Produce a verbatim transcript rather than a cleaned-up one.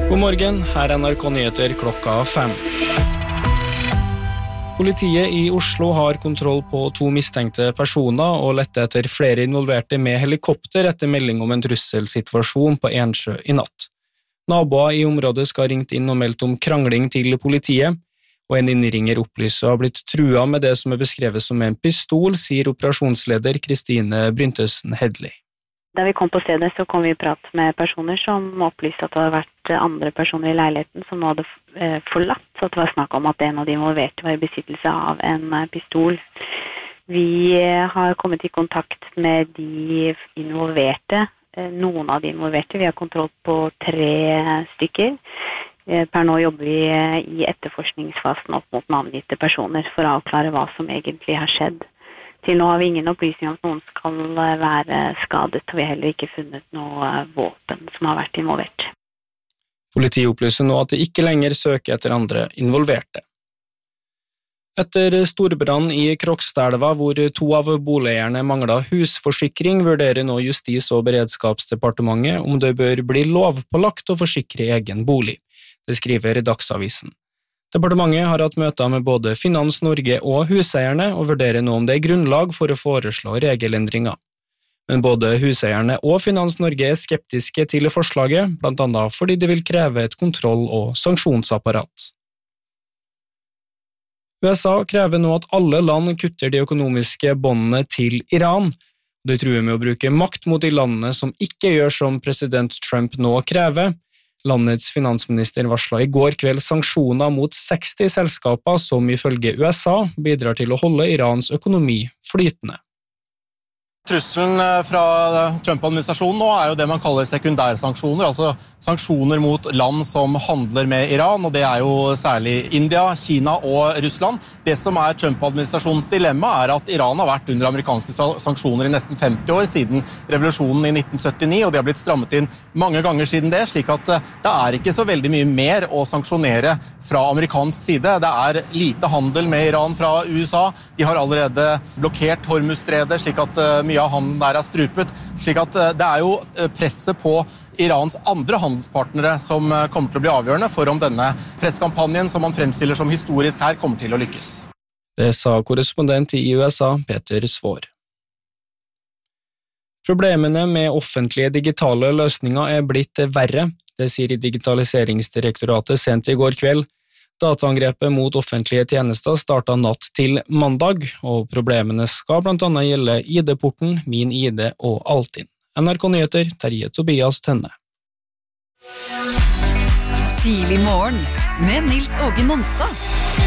God morgen, her er N R K Nyheter klokka fem. Politiet i Oslo har kontroll på to mistenkte personer og lette etter flere involverte med helikopter etter melding om en trusselsituasjon på Ensjø i natt. Naboer i området skal ha ringt inn og meldt om krangling til politiet, og en innringer opplyser har blitt trua med det som er beskrevet som en pistol, sier operasjonsleder Kristine Bryntesen Hedli. Da vi kom på stedet, så kom vi i prat med personer som opplyste at det hadde vært andre personer i leiligheten som nå hadde forlatt, så det var snakk om at en av de involverte var i besittelse av en pistol. Vi har kommet i kontakt med de involverte, noen av de involverte. Vi har kontroll på tre stykker. Per nå jobber vi i etterforskningsfasen opp mot navngitte personer for å avklare hva som egentlig har skjedd. Til nå har vi ingen opplysning om at noen skal være skadet, og vi har heller ikke funnet noe våpen som har vært involvert. Politiet opplyser nå at de ikke lenger søker etter andre involverte. Etter storbrann i Krokstadelva, hvor to av boligeierne manglet husforsikring, vurderer nå Justis- og beredskapsdepartementet om det bør bli lovpålagt å forsikre egen bolig. Det skriver Dagsavisen. Departementet har hatt møter med både Finans Norge og huseierne og vurderer nå om det er grunnlag for å foreslå regelendringer. Men både huseierne og Finans Norge er skeptiske til forslaget, blant annet fordi det vil kreve et kontroll- og sanksjonsapparat. U S A krever nå at alle land kutter de økonomiske båndene til Iran. Det truer med å bruke makt mot de landene som ikke gjør som president Trump nå krever. Landets finansminister varslet i går kveld sanksjoner mot seksti selskaper som ifølge U S A bidrar til å holde Irans økonomi flytende. Trusselen fra Trump-administrasjonen nå er jo det man kaller sekundærsanksjoner, altså sanksjoner mot land som handler med Iran, og det er jo særlig India, Kina og Russland. Det som er Trump-administrasjonens dilemma er at Iran har vært under amerikanske sanksjoner i nesten femti år siden revolusjonen i nitten syttini, og de har blitt strammet inn mange ganger siden det, slik at det er ikke så veldig mye mer å sanksjonere fra amerikansk side. Det er lite handel med Iran fra U S A, de har allerede blokkert Hormuzstredet, slik at mye av handelen der er strupet, slik at det er jo presset på Irans andre handelspartnere som kommer til å bli avgjørende for om denne presskampanjen som man fremstiller som historisk her kommer til å lykkes. Det sa korrespondent i U S A, Peter Svår. Problemene med offentlige digitale løsninger er blitt verre, det sier Digitaliseringsdirektoratet sent i går kveld. Dataangrepet mot offentlige tjenester startet natt til mandag, og problemene skal blant annet gjelde I D-porten, Min I D og Altinn. N R K Nyheter, Terje Tobias Tønne. Tidlig morgen med Nils Åge Nonstad.